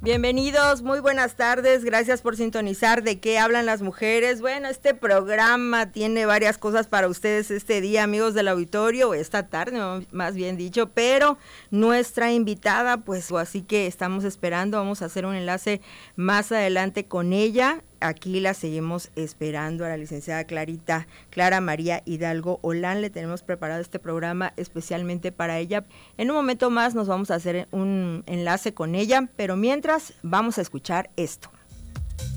Bienvenidos, muy buenas tardes, gracias por sintonizar ¿De qué hablan las mujeres? Bueno, este programa tiene varias cosas para ustedes este día, amigos del auditorio, o esta tarde, más bien dicho, pero nuestra invitada, pues así que estamos esperando, vamos a hacer un enlace más adelante con ella. Aquí la seguimos esperando a la licenciada Clara María Hidalgo Olán. Le tenemos preparado este programa especialmente para ella. En un momento más nos vamos a hacer un enlace con ella, pero mientras vamos a escuchar esto.